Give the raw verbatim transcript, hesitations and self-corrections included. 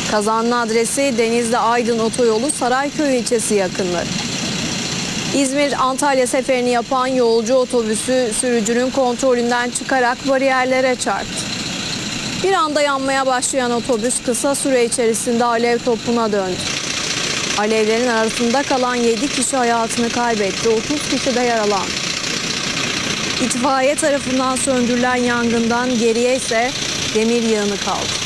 Kazanın adresi Denizli-Aydın otoyolu Sarayköy ilçesi yakınları. İzmir-Antalya seferini yapan yolcu otobüsü sürücünün kontrolünden çıkarak bariyerlere çarptı. Bir anda yanmaya başlayan otobüs kısa süre içerisinde alev topuna döndü. Alevlerin arasında kalan yedi kişi hayatını kaybetti, otuz kişi de yaralandı. İtfaiye tarafından söndürülen yangından geriye ise demir yığını kaldı.